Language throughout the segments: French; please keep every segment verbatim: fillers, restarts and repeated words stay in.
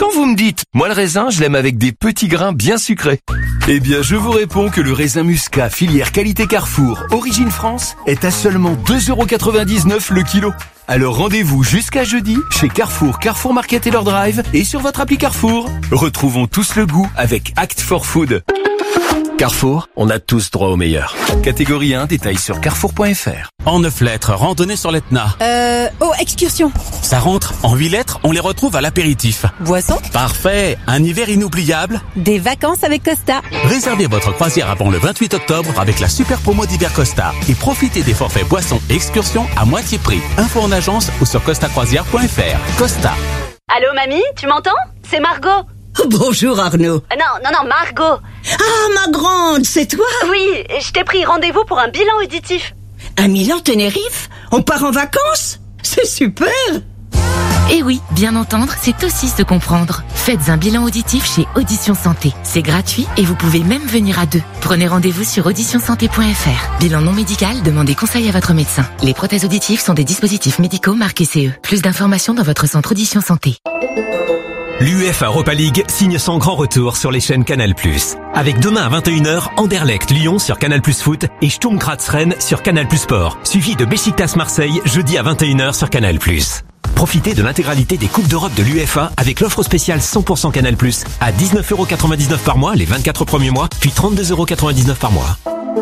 Quand vous me dites, moi le raisin, je l'aime avec des petits grains bien sucrés. Eh bien, je vous réponds que le raisin Muscat, filière qualité Carrefour, origine France, est à seulement deux euros quatre-vingt-dix-neuf le kilo. Alors rendez-vous jusqu'à jeudi chez Carrefour, Carrefour Market et leur drive et sur votre appli Carrefour. Retrouvons tous le goût avec Act for Food. Carrefour, on a tous droit au meilleur. Catégorie un, détails sur carrefour point f r. En neuf lettres, randonnée sur l'Etna. Euh, oh, excursion. Ça rentre. En huit lettres, on les retrouve à l'apéritif. Boisson. Parfait. Un hiver inoubliable. Des vacances avec Costa. Réservez votre croisière avant le vingt-huit octobre avec la super promo d'hiver Costa et profitez des forfaits boissons et excursions à moitié prix. Info en agence ou sur costa croisière point f r. Costa. Allô mamie, tu m'entends? C'est Margot. Bonjour Arnaud. Euh, non, non, non, Margot. Ah, ma grande, c'est toi? Oui, je t'ai pris rendez-vous pour un bilan auditif. Un Milan Tenerife? On part en vacances? C'est super! Eh oui, bien entendre, c'est aussi se comprendre. Faites un bilan auditif chez Audition Santé. C'est gratuit et vous pouvez même venir à deux. Prenez rendez-vous sur audition santé point f r. Bilan non médical, demandez conseil à votre médecin. Les prothèses auditives sont des dispositifs médicaux marqués C E. Plus d'informations dans votre centre Audition Santé. L'UEFA Europa League signe son grand retour sur les chaînes Canal plus. Avec demain à vingt et une heures, Anderlecht Lyon sur Canal plus Foot et Sturm Graz Rennes sur Canal plus Sport. Suivi de Beşiktaş Marseille jeudi à vingt et une heures sur Canal plus. Profitez de l'intégralité des Coupes d'Europe de l'UEFA avec l'offre spéciale cent pour cent Canal plus à dix-neuf euros quatre-vingt-dix-neuf par mois les vingt-quatre premiers mois, puis trente-deux euros quatre-vingt-dix-neuf par mois.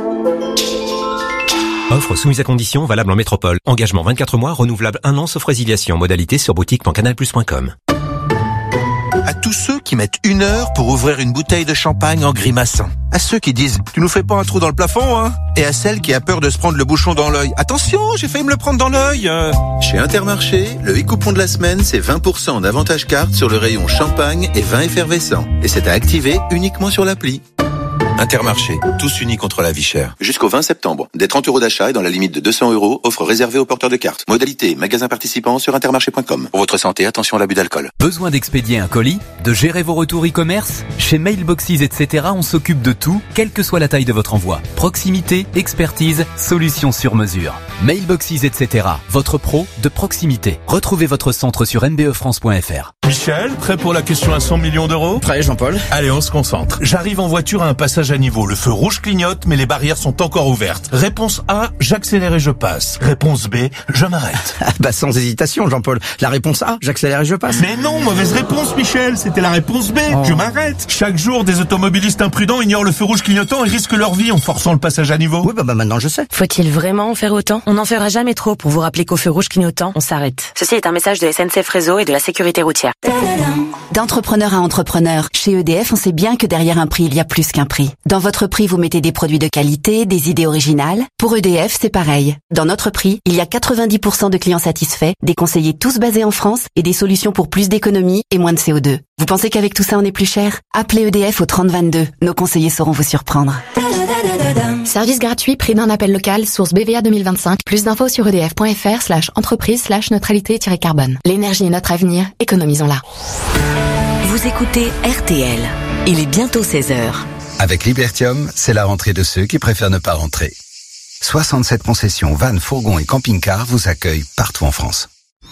Offre soumise à conditions, valable en métropole. Engagement vingt-quatre mois, renouvelable un an sauf résiliation. Modalité sur boutique point canal plus point com. À tous ceux qui mettent une heure pour ouvrir une bouteille de champagne en grimaçant. À ceux qui disent « Tu nous fais pas un trou dans le plafond, hein ?» Et à celle qui a peur de se prendre le bouchon dans l'œil. « Attention, j'ai failli me le prendre dans l'œil !» Chez Intermarché, le e-coupon de la semaine, c'est vingt pour cent d'avantage carte sur le rayon champagne et vin effervescent. Et c'est à activer uniquement sur l'appli. Intermarché, tous unis contre la vie chère. Jusqu'au vingt septembre, des trente euros d'achat et dans la limite de deux cents euros, offre réservée aux porteurs de cartes. Modalité, magasin participant sur intermarché point com. Pour votre santé, attention à l'abus d'alcool. Besoin d'expédier un colis? De gérer vos retours e-commerce? Chez Mailboxes, et cetera, on s'occupe de tout, quelle que soit la taille de votre envoi. Proximité, expertise, solutions sur mesure. Mailboxes, et cetera, votre pro de proximité. Retrouvez votre centre sur m b e france point f r. Michel, prêt pour la question à cent millions d'euros? Prêt, Jean-Paul. Allez, on se concentre. J'arrive en voiture à un passage à niveau. Le feu rouge clignote, mais les barrières sont encore ouvertes. Réponse A, j'accélère et je passe. Réponse B, je m'arrête. Bah, sans hésitation, Jean-Paul. La réponse A, j'accélère et je passe. Mais non, mauvaise réponse, Michel. C'était la réponse B, oh. je m'arrête. Chaque jour, des automobilistes imprudents ignorent le feu rouge clignotant et risquent leur vie en forçant le passage à niveau. Oui, bah, bah maintenant je sais. Faut-il vraiment en faire autant? On n'en fera jamais trop pour vous rappeler qu'au feu rouge clignotant, on s'arrête. Ceci est un message de S N C F Réseau et de la sécurité routière. D'entrepreneur à entrepreneur, chez E D F, on sait bien que derrière un prix, il y a plus qu'un prix. Dans votre prix, vous mettez des produits de qualité, des idées originales. Pour E D F, c'est pareil. Dans notre prix, il y a quatre-vingt-dix pour cent de clients satisfaits, des conseillers tous basés en France et des solutions pour plus d'économie et moins de C O deux. Vous pensez qu'avec tout ça, on est plus cher? Appelez E D F au trente vingt-deux. Nos conseillers sauront vous surprendre. Service gratuit, prix d'un appel local, source B V A deux mille vingt-cinq. Plus d'infos sur edf point f r slash entreprise slash neutralité-carbone. L'énergie est notre avenir, économisons-la. Vous écoutez R T L. Il est bientôt seize heures. Avec Libertium, c'est la rentrée de ceux qui préfèrent ne pas rentrer. soixante-sept concessions, vannes, fourgons et camping-cars vous accueillent partout en France.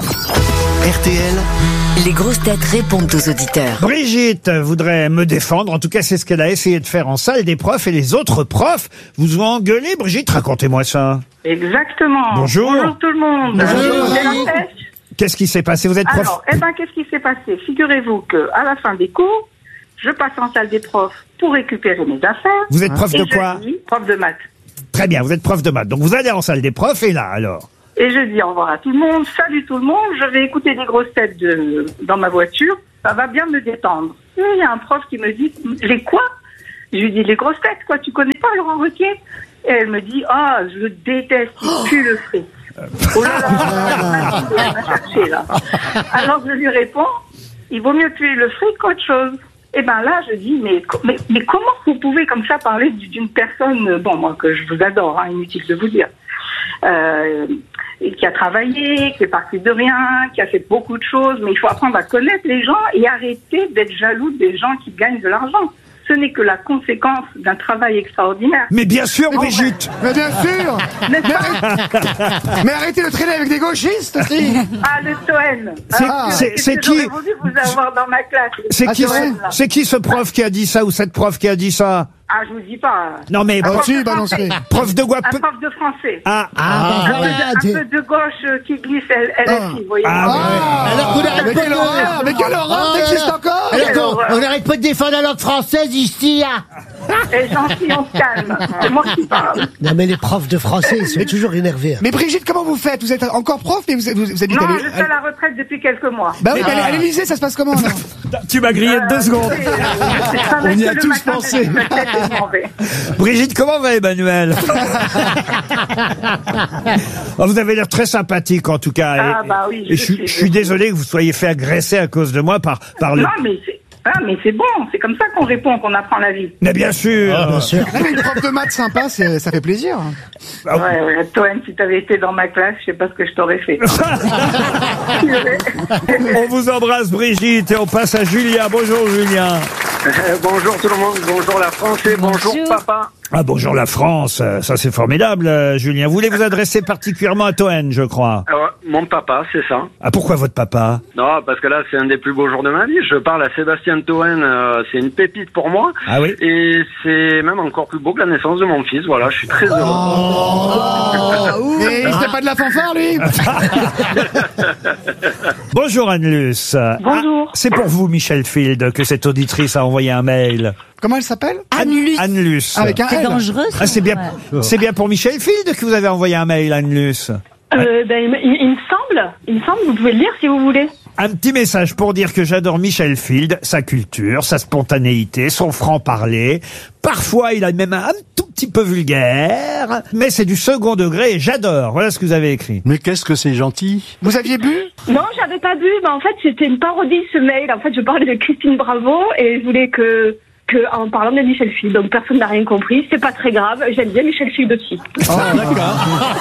R T L, les grosses têtes répondent aux auditeurs. Brigitte voudrait me défendre. En tout cas, c'est ce qu'elle a essayé de faire en salle des profs. Et les autres profs vous ont engueulé. Brigitte, racontez-moi ça. Exactement. Bonjour. Bonjour tout le monde. Bonjour. C'est la fête. Qu'est-ce qui s'est passé? Vous êtes prof? Alors, eh ben, qu'est-ce qui s'est passé? Figurez-vous que à la fin des cours, je passe en salle des profs pour récupérer mes affaires. Vous êtes prof de quoi? Je dis, prof de maths. Très bien, vous êtes prof de maths. Donc vous allez en salle des profs et là, alors? Et je dis au revoir à tout le monde, salut tout le monde, je vais écouter des grosses têtes de, dans ma voiture, ça va bien me détendre. Et il y a un prof qui me dit, les quoi? Je lui dis, les grosses têtes, quoi, tu connais pas Laurent Ruquier? Et elle me dit, ah, oh, je déteste, il pue le fric. Oh là là, elle m'a cherché là. Alors je lui réponds, il vaut mieux tuer le fric qu'autre chose. Et ben là, je dis, mais, mais, mais comment vous pouvez comme ça parler d'une personne, bon, moi, que je vous adore, hein, inutile de vous dire, euh, qui a travaillé, qui est parti de rien, qui a fait beaucoup de choses, mais il faut apprendre à connaître les gens et arrêter d'être jaloux des gens qui gagnent de l'argent. ce n'est que la conséquence d'un travail extraordinaire. Mais bien sûr, Mais Brigitte. Mais bien sûr. N'est-ce mais, pas arrête- mais arrêtez de traîner avec des gauchistes aussi. Ah, le Toen. C'est- Ah, c'est- qu'est-ce c'est que qui j'aurais voulu vous avoir dans ma classe. C'est Ah, qui, c'est vrai ce- c'est qui ce prof qui a dit ça ou cette prof qui a dit ça? Ah, je vous dis pas. Non mais Ah, prof, si, balancez. prof de quoi? Un prof de français. Ah, Ah, un, bah, peu, voilà. un peu de gauche euh, qui glisse L- L F I, vous voyez. Ah, Ah, Alors qu'on arrête mais pas quelle de- horreur, mais quelle horreur, Ah, ça existe alors- encore. Alors Quelle qu'on- horreur. on n'arrête pas de défendre la langue française ici. hein. Et gentil, on se calme. C'est moi qui parle. Non mais les profs de français, ils sont toujours énervés. Mais Brigitte, comment vous faites? Vous êtes encore prof, mais vous, vous, vous habitez Non, à l'É- je suis à la retraite depuis quelques mois. Bah oui, mais Ah. à l'Élysée, ça se passe comment alors? tu m'as grillé de deux secondes. On y a tous pensé. Brigitte, comment va Emmanuel? Oh, vous avez l'air très sympathique en tout cas. Ah, et, bah oui, et je je, suis- sais, je suis je désolé que vous soyez fait agresser à cause de moi par, par le... Non, mais c'est ah, mais c'est bon. C'est comme ça qu'on répond, qu'on apprend la vie. Mais bien sûr. Ah, bien sûr. Non, mais une prof de maths sympa, c'est- ça fait plaisir. Ah, Ouais, ouais. Toen, si t'avais été dans ma classe, je sais pas ce que je t'aurais fait. On vous embrasse Brigitte et on passe à Julien. Bonjour Julien. Euh, bonjour tout le monde, bonjour la France et bonjour, Bonjour. papa. Ah bonjour la France, euh, ça c'est formidable euh, Julien. Vous voulez vous adresser particulièrement à Toen, je crois. Alors, mon papa, c'est ça. Ah pourquoi votre papa? Non, parce que là, c'est un des plus beaux jours de ma vie. Je parle à Sébastien Toen, euh, c'est une pépite pour moi. Ah oui. Et c'est même encore plus beau que la naissance de mon fils. Voilà, je suis très heureux. Mais c'était pas de la fanfare, lui. Bonjour Anne-Luce. Bonjour. Ah, c'est pour vous Michel Field que cette auditrice a envoyé un mail. Comment elle s'appelle? Anne-Luce. Anne-Luce. Avec un C'est L. dangereux. ça. Ah, c'est bien, Ouais. c'est bien pour Michel Field que vous avez envoyé un mail, Anne-Luce. Euh, ben, il, me- il me semble, il me semble, vous pouvez le lire si vous voulez. Un petit message pour dire que j'adore Michel Field, sa culture, sa spontanéité, son franc-parler. Parfois, il a même un tout petit peu vulgaire, mais c'est du second degré et j'adore. Voilà ce que vous avez écrit. Mais qu'est-ce que c'est gentil. Vous aviez bu? Non, j'avais pas bu, mais en fait, c'était une parodie ce mail. En fait, je parlais de Christine Bravo et je voulais que, que en parlant de Michel Field, donc personne n'a rien compris. C'est pas très grave. J'aime bien Michel Field aussi. Oh, d'accord.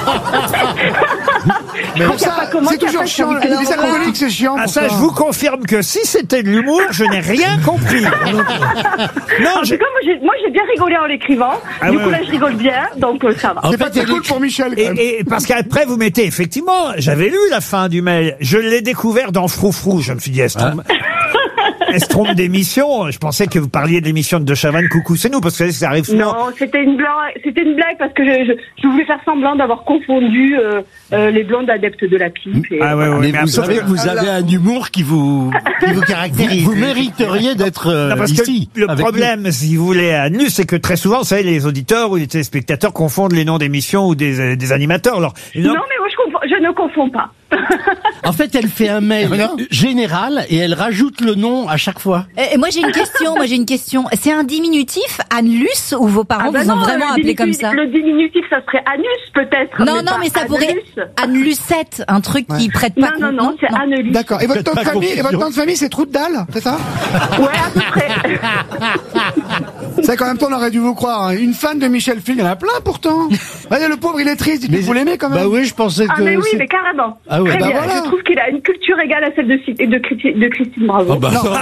Je crois qu'il y a ça, pas comment c'est qu'il y a toujours pas chiant. de- Les alcooliques, c'est chiant. Ah pour ça, je vous confirme que si c'était de l'humour, je n'ai rien compris. Non, En je... tout cas, moi j'ai, moi, j'ai bien rigolé en l'écrivant. Ah du ouais, coup, là, ouais. je rigole bien, donc euh, ça va. C'est pas très cool pour Michel. quand même. Et, et parce qu'après vous mettez effectivement, j'avais lu la fin du mail, je l'ai découvert dans Froufrou. Je me suis dit, est-ce qu'on elle se trompe d'émission? Je pensais que vous parliez de l'émission de De Chavannes, Coucou, c'est nous, parce que ça arrive souvent. Non, c'était une blague, c'était une blague parce que je, je, je voulais faire semblant d'avoir confondu euh, euh, les blondes adeptes de la pipe. Et, Ah ouais, ouais, Mais mais vous sauf savez que- que vous avez un humour qui vous, qui vous caractérise. Vous, vous mériteriez d'être euh, Non, parce ici. que le avec problème, si vous voulez, à nous, c'est que très souvent, vous savez, les auditeurs ou les téléspectateurs confondent les noms d'émissions ou des, euh, des animateurs. Alors, Non, mais moi je, confonds- je ne confonds pas. nous. En fait, elle fait un mail général et elle rajoute le nom à chaque fois. Et, et moi j'ai une question, moi j'ai une question. C'est un diminutif, Anne-Luce, ou vos parents Ah bah vous ont non, vraiment le appelé comme diminutif- ça? Le diminutif, ça serait anus peut-être. Non, non, pas mais ça pourrait Annelus. Anne-Lucette, un truc qui prête pas. Non, non, non, c'est Annelus. D'accord. Et votre nom de Faites pas famille, et votre confusion. nom de famille, c'est Trou de Dalle, c'est ça? Ouais, à peu près. C'est vrai qu'en même temps, on aurait dû vous croire. hein. Une fan de Michel Field, il y en a plein pourtant. Regardez, le pauvre, il est triste. Dites-lui que vous l'aimez quand même. Bah oui, je pensais que. Ah mais oui, c'est- mais carrément. Ah ouais, Très bah bien. voilà. Je trouve qu'il a une culture égale à celle de, Ci- de, Christi- de Christine Bravo. Ah bah. Non.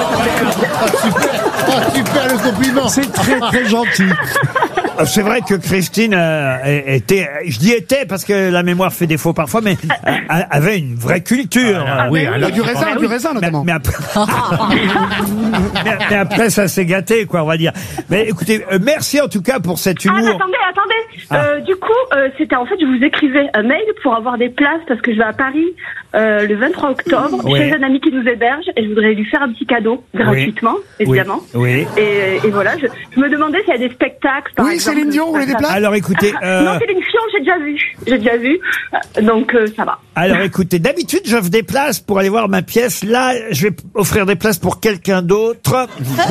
Ah, super le compliment. C'est très très gentil. Ah, c'est vrai que Christine euh, était, je dis était parce que la mémoire fait défaut parfois, mais euh, avait une vraie culture. Ah, oui, elle a du raisin, du raisin notamment. Mais, mais après, mais, mais après, ça s'est gâté, quoi, on va dire. Mais écoutez, euh, merci en tout cas pour cet Ah, mais humour. attendez, attendez. Ah. Euh, du coup, euh, c'était en fait, je vous écrivais un mail pour avoir des places parce que je vais à Paris euh, le vingt-trois octobre Oui. chez un ami qui nous héberge et je voudrais lui faire un petit cadeau gratuitement, Oui. évidemment. Oui. Et, et voilà, je, je me demandais s'il y a des spectacles. Par Oui, exemple, Céline Dion, vous voulez des places? Alors écoutez, euh, Non, Céline Dion, j'ai déjà vu. J'ai déjà vu. Euh, Donc euh, ça va. alors écoutez, d'habitude j'offre des places pour aller voir ma pièce. Là, je vais offrir des places pour quelqu'un d'autre.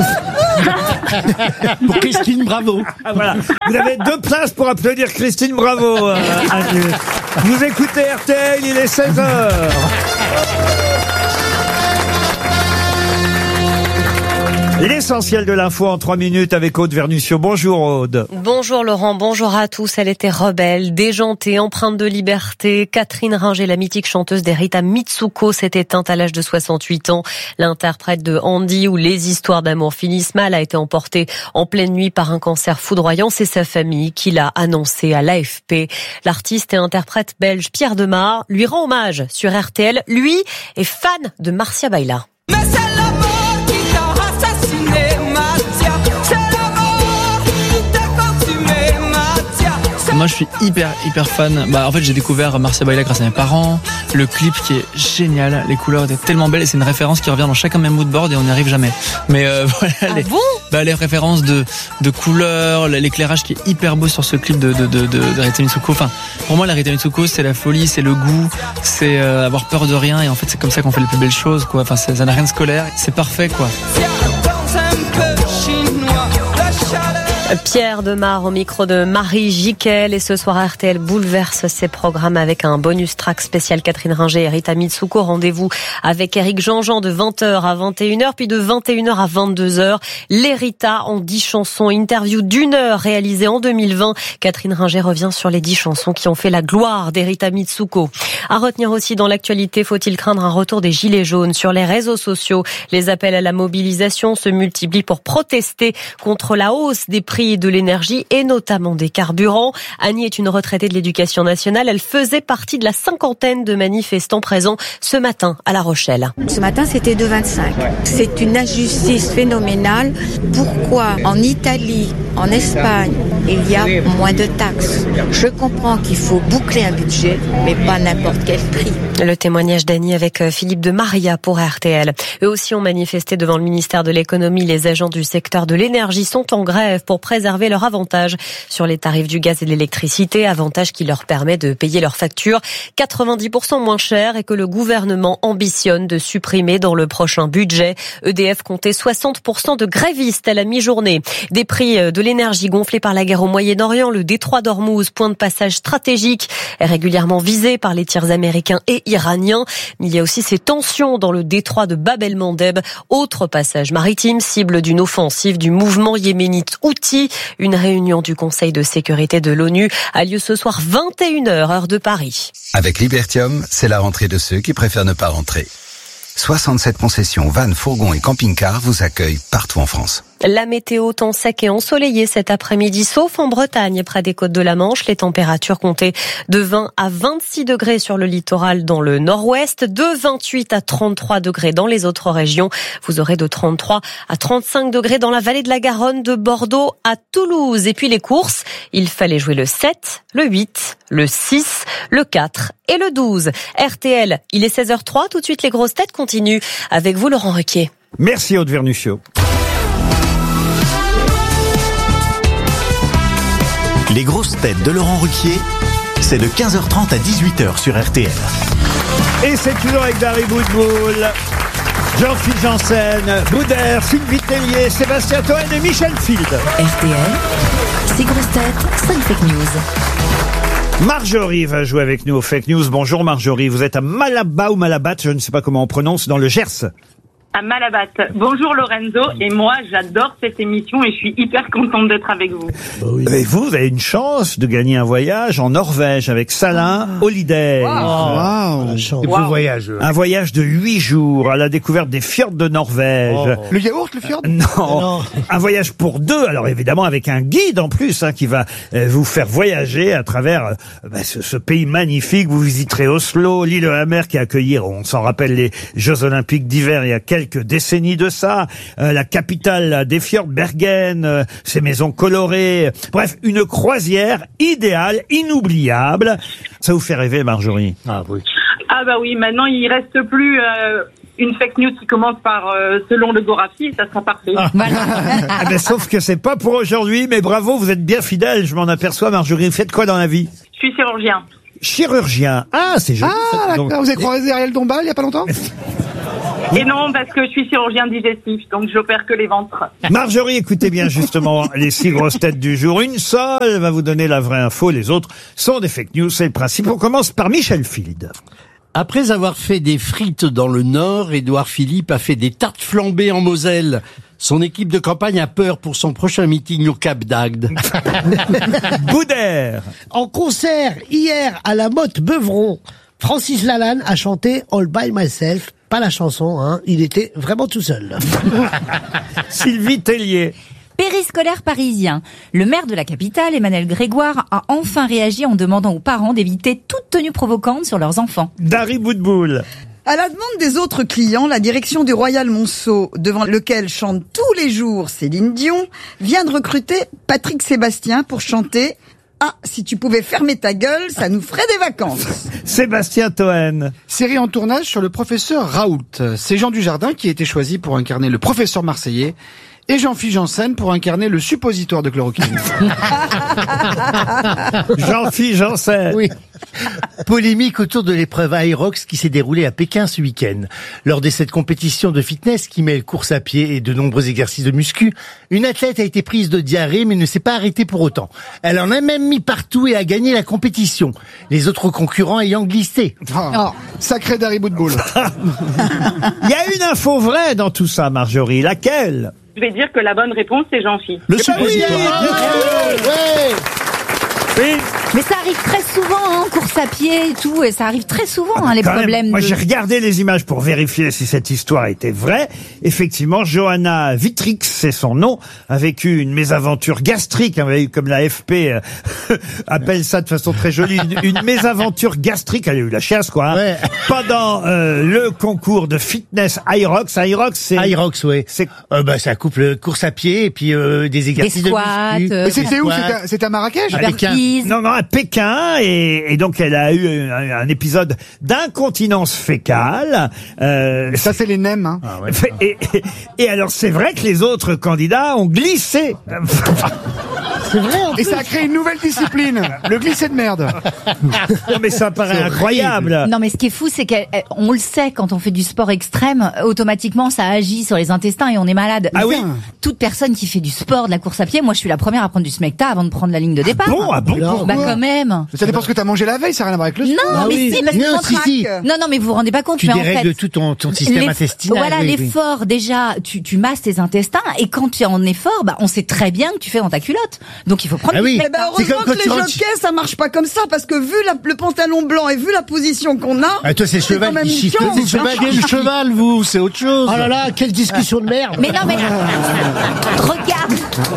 Pour Christine Bravo. Ah, voilà. Vous avez deux places pour applaudir Christine Bravo. euh, Anne. Vous écoutez R T L, il est seize heures. L'essentiel de l'info en trois minutes avec Aude Vernuccio. Bonjour Aude. Bonjour Laurent, bonjour à tous. Elle était rebelle, déjantée, empreinte de liberté. Catherine Ringer, la mythique chanteuse des Rita Mitsuko, s'est éteinte à l'âge de soixante-huit ans. L'interprète de Andy ou Les histoires d'amour finissent mal a été emportée en pleine nuit par un cancer foudroyant. C'est sa famille qui l'a annoncé à l'A F P. L'artiste et interprète belge Pierre Demar lui rend hommage sur R T L. Lui est fan de Marcia Baila. Mais c'est l'amour qui t'a assassiné, Mathia. C'est l'amour qui t'a consumé, Mathia. Moi je suis hyper hyper fan. Bah en fait j'ai découvert Marcia Baila grâce à mes parents. Le clip qui est génial, les couleurs étaient tellement belles et c'est une référence qui revient dans chacun de mes moodboards et on n'y arrive jamais. Mais euh, voilà ah les, bon bah, les références de de couleurs, l'éclairage qui est hyper beau sur ce clip de de de, de, de Rita Mitsuko. Enfin pour moi la Rita Mitsuko c'est la folie, c'est le goût, c'est euh, avoir peur de rien et en fait c'est comme ça qu'on fait les plus belles choses quoi. Enfin ça n'a rien de scolaire, c'est parfait quoi. Pierre Demar au micro de Marie Jiquel et ce soir R T L bouleverse ses programmes avec un bonus track spécial Catherine Ringer et Rita Mitsuko. Rendez-vous avec Éric Jean-Jean de vingt heures à vingt et une heures puis de vingt et une heures à vingt-deux heures. Les Rita en dix chansons, interview d'une heure réalisée en deux mille vingt. Catherine Ringer revient sur les dix chansons qui ont fait la gloire des Rita Mitsuko. À retenir aussi dans l'actualité, faut-il craindre un retour des gilets jaunes sur les réseaux sociaux? Les appels à la mobilisation se multiplient pour protester contre la hausse des prix de l'énergie et notamment des carburants. Annie est une retraitée de l'éducation nationale. Elle faisait partie de la cinquantaine de manifestants présents ce matin à La Rochelle. Ce matin, c'était deux vingt-cinq. C'est une injustice phénoménale. Pourquoi en Italie, en Espagne, il y a moins de taxes? Je comprends qu'il faut boucler un budget, mais pas n'importe quel prix. Le témoignage d'Annie avec Philippe de Maria pour R T L. Eux aussi ont manifesté devant le ministère de l'économie. Les agents du secteur de l'énergie sont en grève pour préserver leur avantage sur les tarifs du gaz et de l'électricité, avantage qui leur permet de payer leurs factures quatre-vingt-dix pour cent moins cher et que le gouvernement ambitionne de supprimer dans le prochain budget. E D F comptait soixante pour cent de grévistes à la mi-journée. Des prix de l'énergie gonflés par la guerre au Moyen-Orient, le détroit d'Ormuz, point de passage stratégique, est régulièrement visé par les tirs américains et iraniens. Mais il y a aussi ces tensions dans le détroit de Bab el-Mandeb, autre passage maritime, cible d'une offensive du mouvement yéménite Houthi. Une réunion du Conseil de sécurité de l'ONU a lieu ce soir vingt et une heures, heure de Paris. Avec Libertium, c'est la rentrée de ceux qui préfèrent ne pas rentrer. soixante-sept concessions, vannes, fourgons et camping-cars vous accueillent partout en France. La météo, temps sec et ensoleillé cet après-midi, sauf en Bretagne, près des côtes de la Manche. Les températures comptaient de vingt à vingt-six degrés sur le littoral dans le nord-ouest, de vingt-huit à trente-trois degrés dans les autres régions. Vous aurez de trente-trois à trente-cinq degrés dans la vallée de la Garonne, de Bordeaux à Toulouse. Et puis les courses, il fallait jouer le sept, le huit, le six, le quatre et le douze. R T L, il est seize heures zéro trois. Tout de suite, les grosses têtes continuent. Avec vous, Laurent Ruquier. Merci, Aude Vernuccio. Les grosses têtes de Laurent Ruquier, c'est de quinze heures trente à dix-huit heures sur R T L. Et c'est toujours avec Dari Boudboul, Jean-Philippe Janssen, Boudère, Sylvie Tellier, Sébastien Toen et Michel Field. R T L, six grosses têtes, cinq fake news. Marjorie va jouer avec nous aux fake news. Bonjour Marjorie, vous êtes à Malabat ou Malabat, je ne sais pas comment on prononce, dans le Gers. À Malabat. Bonjour Lorenzo, et moi j'adore cette émission et je suis hyper contente d'être avec vous. Et vous, vous avez une chance de gagner un voyage en Norvège avec Salin Holiday. Wow. Wow. Wow. Wow. voyage. Un voyage de huit jours à la découverte des fjords de Norvège. Oh. Le yaourt, le fjord? Non. non. Un voyage pour deux, alors évidemment avec un guide en plus hein, qui va euh, vous faire voyager à travers euh, bah, ce, ce pays magnifique. Vous visiterez Oslo, Lillehammer qui a accueilli, on s'en rappelle, les Jeux Olympiques d'hiver il y a quelques quelques décennies de ça, euh, la capitale des fjords, Bergen, euh, ses maisons colorées, bref, une croisière idéale, inoubliable. Ça vous fait rêver, Marjorie? Ah oui. Ah bah oui, maintenant il reste plus euh, une fake news qui commence par euh, selon le Gorafi et ça sera parfait. Ah. Ah ben, sauf que c'est pas pour aujourd'hui, mais bravo, vous êtes bien fidèle, je m'en aperçois, Marjorie. Vous faites quoi dans la vie? Je suis chirurgien. Chirurgien. Ah, c'est joli. Ah, d'accord. Donc... Vous avez croisé Ariel Dombal il y a pas longtemps? Et non, parce que je suis chirurgien digestif, donc j'opère que les ventres. Marjorie, écoutez bien justement les six grosses têtes du jour. Une seule va vous donner la vraie info, les autres sont des fake news, c'est le principe. On commence par Michel Field. Après avoir fait des frites dans le Nord, Édouard Philippe a fait des tartes flambées en Moselle. Son équipe de campagne a peur pour son prochain meeting au Cap d'Agde. Boudère. En concert, hier, à la Motte Beuvron, Francis Lalanne a chanté All by Myself. Pas la chanson, hein. Il était vraiment tout seul. Sylvie Tellier. Périscolaire parisien. Le maire de la capitale, Emmanuel Grégoire, a enfin réagi en demandant aux parents d'éviter toute tenue provocante sur leurs enfants. Dari Boudboul. À la demande des autres clients, la direction du Royal Monceau, devant lequel chante tous les jours Céline Dion, vient de recruter Patrick Sébastien pour chanter « Ah, si tu pouvais fermer ta gueule, ça nous ferait des vacances ». Sébastien Toen. Série en tournage sur le professeur Raoult. C'est Jean Dujardin qui a été choisi pour incarner le professeur marseillais et Jean-Philippe Janssen pour incarner le suppositoire de chloroquine. Jean-Philippe Janssen. Oui. Polémique autour de l'épreuve Aerox qui s'est déroulée à Pékin ce week-end. Lors de cette compétition de fitness qui mêle course à pied et de nombreux exercices de muscu, une athlète a été prise de diarrhée mais ne s'est pas arrêtée pour autant. Elle en a même mis partout et a gagné la compétition. Les autres concurrents ayant glissé. Oh, sacré Dari Boudboul. Il y a une info vraie dans tout ça, Marjorie. Laquelle? Je vais dire que la bonne réponse, c'est Jean-Philippe. Le suppositoire. Ouais. Oui. Mais ça arrive très souvent, hein, course à pied et tout, et ça arrive très souvent, hein, les Quand même, problèmes. moi, de... j'ai regardé les images pour vérifier si cette histoire était vraie. Effectivement, Johanna Vitrix, c'est son nom, a vécu une mésaventure gastrique, hein, comme la F P euh, appelle ça de façon très jolie, une, une mésaventure gastrique. Elle a eu la chiasse, quoi. Hein, ouais. Pendant euh, le concours de fitness Aerox. Aerox, c'est... Aerox, oui. C'est euh, bah, ça couple course à pied et puis euh, des exercices Des squats, de muscu. euh, Mais c'était où? C'était à- C'était à Marrakech? À Pékin. Non, non, à Pékin, et, et donc elle a eu un, un épisode d'incontinence fécale. Euh, Ça, c'est les nems, hein. Ah ouais. et, et, et alors, c'est vrai que les autres candidats ont glissé. C'est vrai, en Et plus. ça a créé une nouvelle discipline, le glissé de merde. Non, mais ça paraît C'est incroyable. Non, mais ce qui est fou, c'est qu'on le sait, quand on fait du sport extrême, automatiquement, ça agit sur les intestins et on est malade. Ah oui. Toute personne qui fait du sport, de la course à pied, moi, je suis la première à prendre du smecta avant de prendre la ligne de départ. Bon, ah bon, Alors, Bah, pourquoi quand même. Ça dépend ce que t'as mangé la veille, ça n'a rien à voir avec le Non, sport. Ah mais oui. si, parce Non, que si, si. non, non, mais vous vous rendez pas compte, Tu mais en dérègles fait, tout ton, ton système l'eff- intestinal. Voilà, oui, oui. l'effort, déjà, tu, tu masses tes intestins, et quand tu es en effort, bah, on sait très bien que tu fais dans ta culotte. Donc, il faut prendre Ah du oui. smecta. Eh ben, C'est heureusement comme que quand les tu rentres- jockeys, ça marche pas comme ça, parce que vu la- le pantalon blanc et vu la position qu'on a, Ah, toi, c'est le c'est cheval quand même qui une chie. chance, C'est le cheval hein. qui est le cheval, vous. C'est autre chose. Oh là là, quelle discussion de merde. Mais non, mais regarde.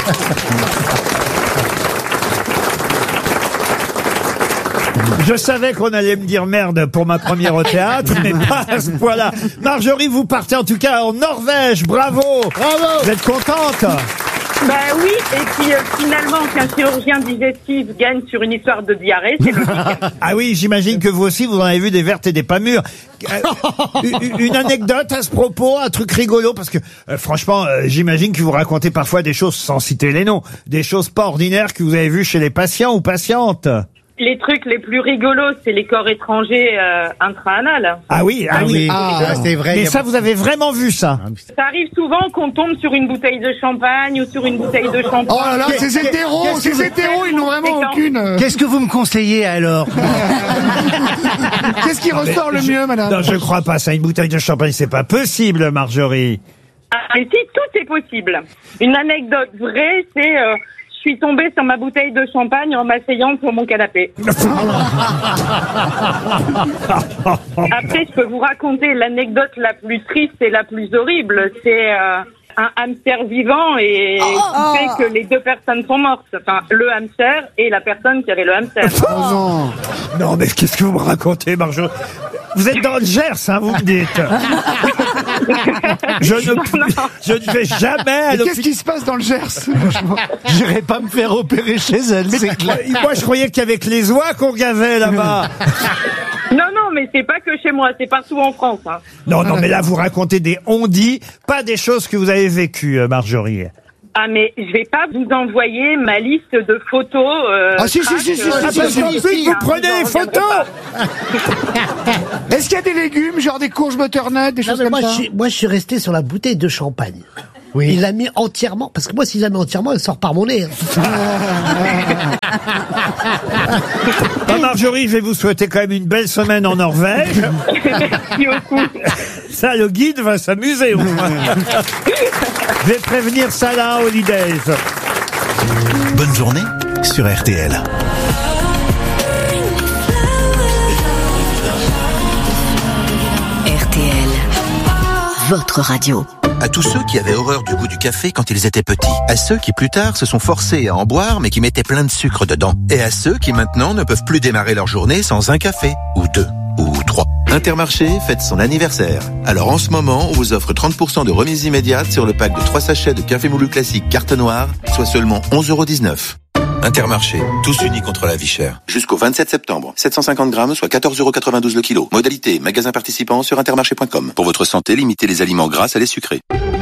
Je savais qu'on allait me dire merde pour ma première au théâtre, mais pas à ce point-là. Marjorie, vous partez en tout cas en Norvège. Bravo. Bravo. Vous êtes contente? Bah oui, et puis euh, finalement, qu'un chirurgien digestif gagne sur une histoire de diarrhée, c'est logique. Ah oui, j'imagine que vous aussi, vous en avez vu des vertes et des pas mûres. Euh, une- une anecdote à ce propos, un truc rigolo, parce que euh, franchement, euh, j'imagine que vous racontez parfois des choses, sans citer les noms, des choses pas ordinaires que vous avez vues chez les patients ou patientes. Les trucs les plus rigolos, c'est les corps étrangers euh, intra-anal. Ah oui, ah, Ah oui. oui, Ah. c'est vrai. il Mais y a- ça, vous avez vraiment vu ça? Ça arrive souvent qu'on tombe sur une bouteille de champagne ou sur une bouteille de shampoing. Oh là là, ces hétéros, qu'est-ce que ces vous hétéros, ils n'ont vraiment faites aucune. euh, Qu'est-ce que vous me conseillez alors? Qu'est-ce qui ressort le mieux, madame? Non, je crois pas. Ça, une bouteille de champagne, c'est pas possible, Marjorie. Ah, et si, tout est possible. Une anecdote vraie, c'est... euh, je suis tombée sur ma bouteille de champagne en m'asseyant sur mon canapé. Après, je peux vous raconter l'anecdote la plus triste et la plus horrible. C'est euh, un hamster vivant et qui fait que les deux personnes sont mortes. Enfin, le hamster et la personne qui avait le hamster. Oh non. Non, mais qu'est-ce que vous me racontez, Marjorie? Vous êtes dans le Gers, hein, vous me dites. Je ne, je ne vais jamais à Mais qu'est-ce l'hôpital. qui se passe dans le Gers? Franchement. J'irai pas me faire opérer chez elle, c'est clair. Moi, je croyais qu'il y avait que les oies qu'on gavait là-bas. Non, non, mais c'est pas que chez moi, c'est partout en France. Hein. Non, non, mais là, vous racontez des on-dit, pas des choses que vous avez vécues, euh, Marjorie. Ah, mais je vais pas vous envoyer ma liste de photos. Euh, Ah, si, si, si, si, trash, si, euh, si, de- si, Ensuite, si. vous prenez les photos. Est-ce qu'il y a des légumes, genre des courges butternut, des Non, choses mais comme moi, ça? je suis, moi, je suis resté sur la bouteille de champagne. Oui. Il l'a mis entièrement, parce que moi, s'il l'a mis entièrement, elle sort par mon nez. Ah, Marjorie, je vais vous souhaiter quand même une belle semaine en Norvège. Merci beaucoup. Ça, le guide va s'amuser au moins. Je vais prévenir Salah Holidays. Bonne journée sur R T L. R T L, votre radio. À tous ceux qui avaient horreur du goût du café quand ils étaient petits. À ceux qui plus tard se sont forcés à en boire mais qui mettaient plein de sucre dedans. Et à ceux qui maintenant ne peuvent plus démarrer leur journée sans un café. Ou deux. Ou trois. Intermarché fête son anniversaire. Alors en ce moment, on vous offre trente pour cent de remise immédiate sur le pack de trois sachets de café moulu classique carte noire, soit seulement onze euros dix-neuf. Intermarché, tous unis contre la vie chère. Jusqu'au vingt-sept septembre, sept cent cinquante grammes, soit quatorze euros quatre-vingt-douze le kilo. Modalité, magasin participant sur intermarché point com. Pour votre santé, limitez les aliments gras à les sucrés.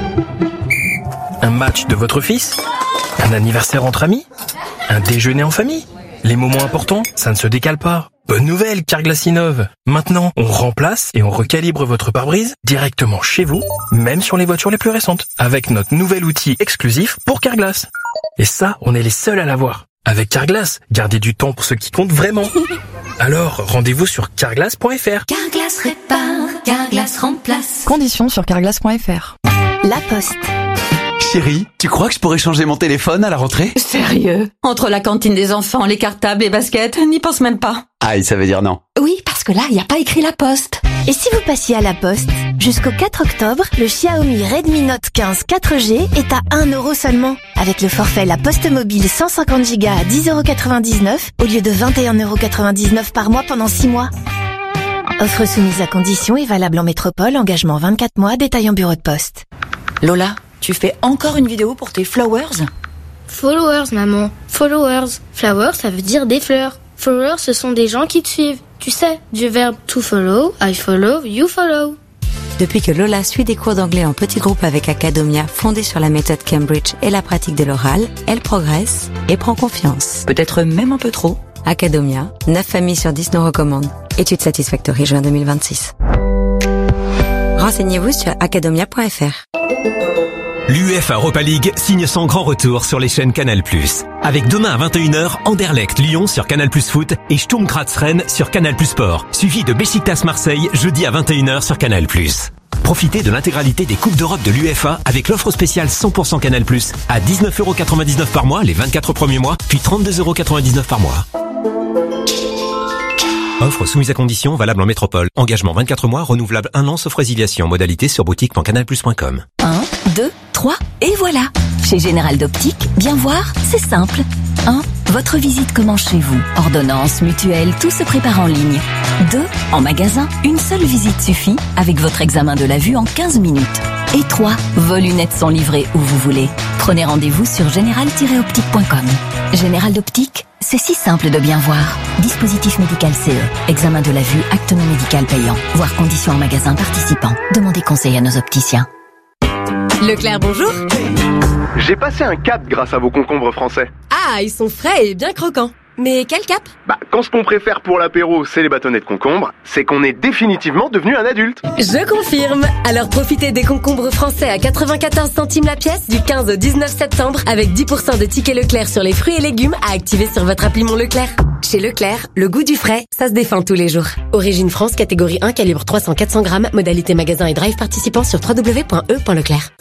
Un match de votre fils? Un anniversaire entre amis? Un déjeuner en famille? Les moments importants, ça ne se décale pas. Bonne nouvelle, Carglass innove. Maintenant, on remplace et on recalibre votre pare-brise directement chez vous, même sur les voitures les plus récentes, avec notre nouvel outil exclusif pour Carglass. Et ça, on est les seuls à l'avoir. Avec Carglass, gardez du temps pour ce qui compte vraiment. Alors, rendez-vous sur carglass point f r. Carglass répare, Carglass remplace. Conditions sur carglass point f r. La Poste. Chérie, tu crois que je pourrais changer mon téléphone à la rentrée? Sérieux? Entre la cantine des enfants, les cartables, les baskets, n'y pense même pas. Aïe, ça veut dire non. Oui, parce que là, il n'y a pas écrit La Poste. Et si vous passiez à La Poste? Jusqu'au quatre octobre, le Xiaomi Redmi Note quinze quatre G est à un euro seulement. Avec le forfait La Poste Mobile cent cinquante gigas à dix euros quatre-vingt-dix-neuf au lieu de vingt et un euros quatre-vingt-dix-neuf par mois pendant six mois. Offre soumise à conditions et valable en métropole, engagement vingt-quatre mois, détail en bureau de poste. Lola, tu fais encore une vidéo pour tes flowers? Followers, maman. Followers. Flowers, ça veut dire des fleurs. Followers, ce sont des gens qui te suivent. Tu sais, du verbe to follow, I follow, you follow. Depuis que Lola suit des cours d'anglais en petit groupe avec Academia, fondée sur la méthode Cambridge et la pratique de l'oral, elle progresse et prend confiance. Peut-être même un peu trop. Academia, neuf familles sur dix nous recommandent. Étude Satisfactory, juin deux mille vingt-six. Renseignez-vous sur academia point f r. L'UEFA Europa League signe son grand retour sur les chaînes Canal plus. Avec demain à vingt et une heures, Anderlecht Lyon sur Canal plus Foot et Sturm Graz Rennes sur Canal plus Sport. Suivi de Beşiktaş Marseille jeudi à vingt et une heures sur Canal plus. Profitez de l'intégralité des Coupes d'Europe de l'UEFA avec l'offre spéciale cent pour cent Canal plus à dix-neuf euros quatre-vingt-dix-neuf par mois les vingt-quatre premiers mois, puis trente-deux euros quatre-vingt-dix-neuf par mois. Offre soumise à conditions, valable en métropole. Engagement vingt-quatre mois, renouvelable un an, sauf résiliation. Modalité sur boutique point canal plus point com. un, deux, trois, et voilà. Chez Général d'Optique, bien voir, c'est simple. un. Votre visite commence chez vous. Ordonnance, mutuelle, tout se prépare en ligne. deux. En magasin, une seule visite suffit avec votre examen de la vue en quinze minutes. Et trois. Vos lunettes sont livrées où vous voulez. Prenez rendez-vous sur général tiret optique point com. Général d'Optique, c'est si simple de bien voir. Dispositif médical C E. Examen de la vue, acte non médical payant. Voir conditions en magasin participant. Demandez conseil à nos opticiens. Leclerc, bonjour. J'ai passé un cap grâce à vos concombres français. Ah, ils sont frais et bien croquants. Mais quel cap? Bah, quand ce qu'on préfère pour l'apéro, c'est les bâtonnets de concombre, c'est qu'on est définitivement devenu un adulte. Je confirme. Alors profitez des concombres français à quatre-vingt-quatorze centimes la pièce du quinze au dix-neuf septembre avec dix pour cent de tickets Leclerc sur les fruits et légumes à activer sur votre appli Mon Leclerc. Chez Leclerc, le goût du frais, ça se défend tous les jours. Origine France, catégorie un, calibre trois cents à quatre cents grammes, modalité magasin et drive participant sur w w w point e point leclerc.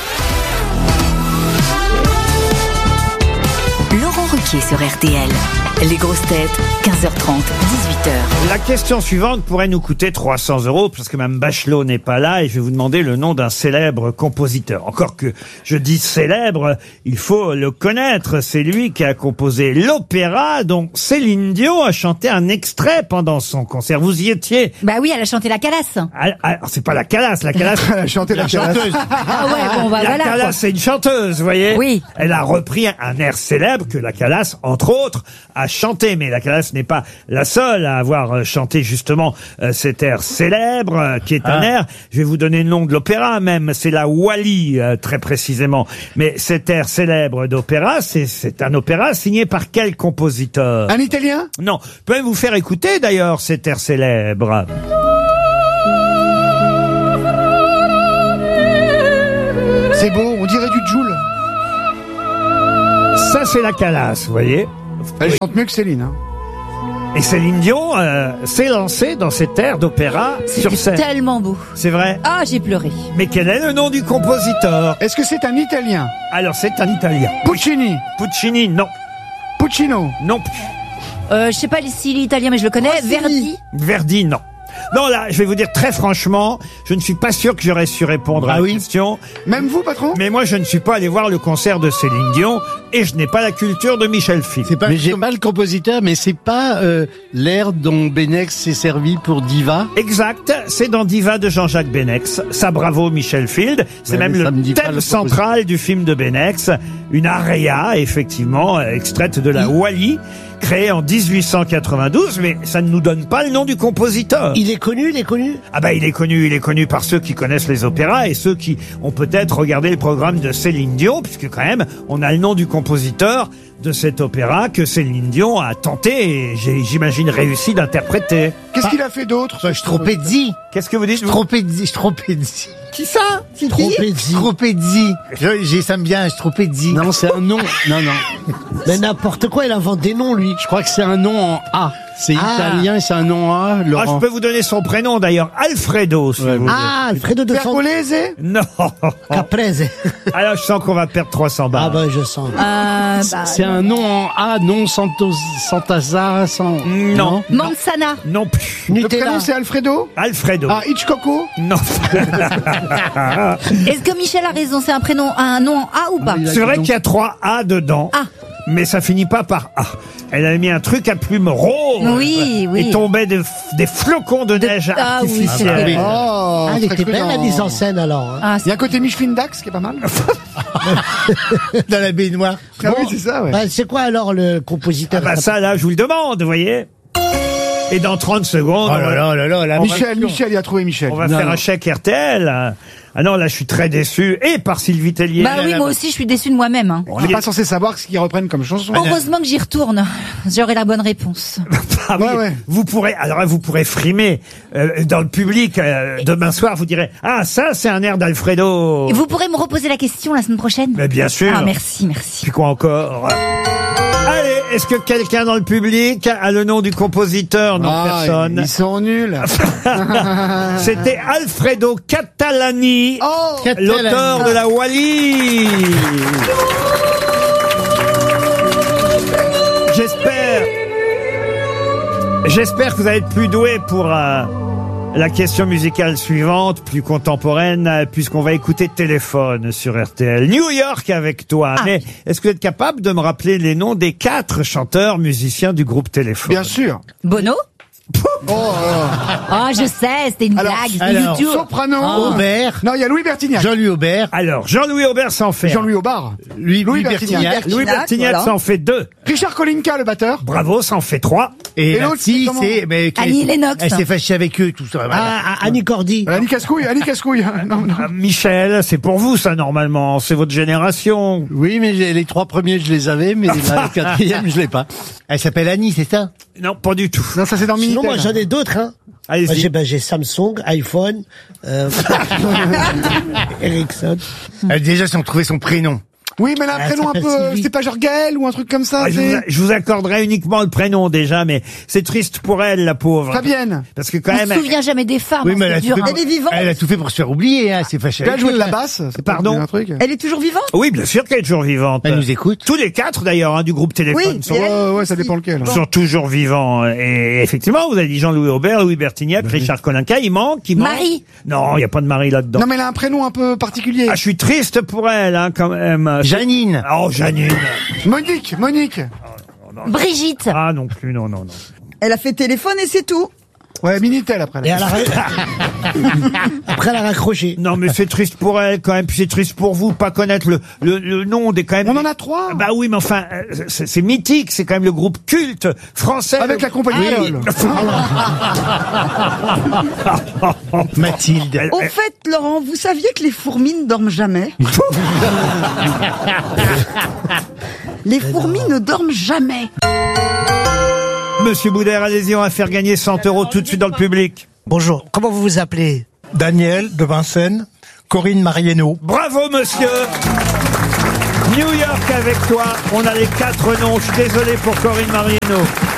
Laurent Ruquier sur R T L. Les grosses têtes, quinze heures trente, dix-huit heures. La question suivante pourrait nous coûter trois cents euros, parce que Mme Bachelot n'est pas là, et je vais vous demander le nom d'un célèbre compositeur. Encore que je dis célèbre, il faut le connaître. C'est lui qui a composé l'opéra dont Céline Dion a chanté un extrait pendant son concert. Vous y étiez? Bah oui, elle a chanté la Calasse. Alors, alors, c'est pas la Calasse, la Calasse. Elle a chanté la, la chanteuse. Ah ouais, bon, bah la voilà. La Calasse, c'est une chanteuse, vous voyez? Oui. Elle a repris un, un air célèbre que la Calasse, entre autres, a chanté. Mais la Calasse n'est pas la seule à avoir chanté justement euh, cet air célèbre, euh, qui est ah. un air, je vais vous donner le nom de l'opéra même, c'est la Wally, euh, très précisément. Mais cet air célèbre d'opéra, c'est, c'est un opéra signé par quel compositeur? Un Italien? Non. Je peux même vous faire écouter d'ailleurs cet air célèbre. C'est beau, on dirait du Joule. Ça, c'est la Calasse, vous voyez? Elle chante mieux que Céline. Hein. Et Céline Dion euh, s'est lancée dans cet air d'opéra sur C'est scène. tellement beau. C'est vrai. Ah, j'ai pleuré. Mais quel est le nom du compositeur? Est-ce que c'est un Italien? Alors, c'est un Italien. Puccini. Puccini, non. Puccino. Non plus. Euh, je sais pas s'il est italien, mais je le connais. Verdi. Verdi, non. Non, là, je vais vous dire très franchement, je ne suis pas sûr que j'aurais su répondre à la question. Même vous, patron? Mais moi, je ne suis pas allé voir le concert de Céline Dion et je n'ai pas la culture de Michel Field. C'est pas, mais j'ai pas le compositeur, mais c'est pas euh, l'air dont Benex s'est servi pour Diva. Exact, c'est dans Diva de Jean-Jacques Benex. Ça, bravo Michel Field. C'est Ouais, même mais ça me le dit pas thème le central du film de Benex. Une aria, effectivement, euh, extraite de la Wally, créée en dix-huit cent quatre-vingt-douze, mais ça ne nous donne pas le nom du compositeur. Il est connu, il est connu Ah bah il est connu, il est connu par ceux qui connaissent les opéras et ceux qui ont peut-être regardé le programme de Céline Dion, puisque quand même, on a le nom du compositeur de cet opéra que Céline Dion a tenté et j'ai- j'imagine réussi d'interpréter. Qu'est-ce qu'il a fait d'autre? Bah, Stropezzi. Qu'est-ce que vous dites? Stropezzi, Stropezzi. Qui ça? C'est qui? Stropezzi. Stropezzi. Je- J'ai, ça me vient, Stropezzi. Non, c'est un nom. Non, non. Mais n'importe quoi, il invente des noms, lui. Je crois que c'est un nom en A. C'est Ah. italien et c'est un nom en A, Ah, Laurent. je peux vous donner son prénom d'ailleurs, Alfredo. Si vous voulez. Ah, Alfredo de San... Pergolese? Non. Caprese. Alors je sens qu'on va perdre trois cents balles. Ah ben, je sens. Euh, bah, C'est un nom en A, non Santos, Santazar, sans... Non. Manzana. Non plus. Le Nutella. prénom, c'est Alfredo? Alfredo. Ah, Hitchcocko? Non. Est-ce que Michel a raison? C'est un prénom, un nom en A ou pas? C'est vrai qu'il y a trois A dedans. Ah. Mais ça finit pas par A. Elle a mis un truc à plume rose. Oui, oui. Et tombait des, des flocons de neige Ah oui, artificielle. c'est vrai. Oh, Ah, elle très était belle, la prudent. mise en scène, alors. hein. Ah, Il y a un côté Micheline Dax qui est pas mal. Dans la baignoire. Ah oui, c'est ça, ouais. Bah, c'est quoi, alors, le compositeur? Ah bah ça là, je vous le demande, vous voyez. Et dans trente secondes, Oh là là là là, la Michel, Michel, il a trouvé Michel. on va Non, faire non. un chèque R T L. Ah non, là je suis très déçu. Et par Sylvie Tellier. Bah oui, moi aussi, je suis déçue de moi-même. hein. On n'est pas censé savoir ce qu'ils reprennent comme chanson. Heureusement que j'y retourne. J'aurai la bonne réponse. Ah oui, Ouais, ouais. Vous pourrez, alors là, vous pourrez frimer euh, dans le public euh, demain soir. Vous direz, ah ça c'est un air d'Alfredo. Et vous pourrez me reposer la question la semaine prochaine? Mais bien sûr. Ah, merci, merci. Puis quoi encore? Allez, est-ce que quelqu'un dans le public a le nom du compositeur? Non, Ah, personne. Ils sont nuls. C'était Alfredo Catalani, Oh, l'auteur de la Wally. J'espère, j'espère que vous allez être plus doué pour euh, la question musicale suivante, plus contemporaine, euh, puisqu'on va écouter Téléphone sur R T L. New York avec toi. Ah. Mais est-ce que vous êtes capable de me rappeler les noms des quatre chanteurs musiciens du groupe Téléphone? bien sûr. Bono? Oh, oh. Ah, je sais, c'était une Alors, blague. C'était alors, YouTube. Soprano. Aubert. Non, il y a Louis Bertignac. Jean-Louis Aubert. Alors, Jean-Louis Aubert s'en fait. un. Jean-Louis Aubard. Louis, Louis Louis Bertignac. Bertignac. Louis Bertignac voilà. s'en fait deux. Richard Kolinka, le batteur. Bravo, ça en fait trois. Et, Et la l'autre, fille, c'est comment c'est... mais qu'elle- Annie Lennox. Elle s'est fâchée avec eux, tout ça. voilà. Ah, ah, Annie Cordy. Annie Cascouille, Annie Cascouille. Non, non. Ah, Michel, c'est pour vous ça normalement, c'est votre génération. Oui, mais j'ai- les trois premiers, je les avais, mais la quatrième, je l'ai pas. Elle s'appelle Annie, c'est ça? Non, pas du tout. Non, ça c'est dans Sinon, Minitel. moi, j'en ai d'autres, hein. Allez-y. Moi, j'ai, bah, j'ai Samsung, iPhone, euh... Ericsson. Elle, déjà, si on trouvait son prénom. Oui, mais là, un Elle prénom un s'appelle peu, euh, Sylvie. c'était pas genre Gaël ou un truc comme ça. Ah, je, vous, c'est je vous accorderai uniquement le prénom déjà, mais c'est triste pour elle, la pauvre. Fabienne. Parce que quand On même. se souvient jamais des femmes. Oui, hein, mais elle c'est a, dur. tout fait, hein. Elle est vivante. elle a tout fait pour se faire oublier, hein. C'est fâché. Elle a avec joué de eux, la hein. basse. c'est Pardon pas un truc. Elle est toujours vivante? Oui, bien sûr qu'elle est toujours vivante. Elle nous écoute. Tous les quatre d'ailleurs hein, du groupe Téléphone Oui, sont, et elle Ouais, ouais, ça aussi. dépend lequel. hein. sont toujours vivants. Et effectivement, vous avez dit Jean-Louis Aubert, Louis Bertignac, Richard Kolinka. Il manque, il manque. Marie. Non, il n'y a pas de Marie là-dedans. Non, mais elle a un prénom un peu particulier. Ah, je suis triste pour elle, hein, quand même. Janine. Oh, Janine. Monique, Monique. Brigitte. Ah, non plus, non, non, non. Elle a fait téléphone et c'est tout. Ouais, Minitel après. Et Là. elle a... Après, elle a raccroché. Non, mais c'est triste pour elle, quand même. Puis c'est triste pour vous, pas connaître le, le, le nom des, quand même. On en a trois. Bah oui, mais enfin, euh, c'est c'est mythique. C'est quand même le groupe culte français. Avec la compagnie Ah, Créole. Mathilde. Elle- Au elle- fait, Laurent, vous saviez que les fourmis ne dorment jamais? Les fourmis ne dorment jamais. Monsieur Boudère, allez-y, on va faire gagner cent euros tout de suite dans le public. Bonjour. Comment vous vous appelez? Daniel de Vincennes, Corinne Marieno. Bravo, monsieur. New York avec toi. On a les quatre noms. Je suis désolé pour Corinne Marieno.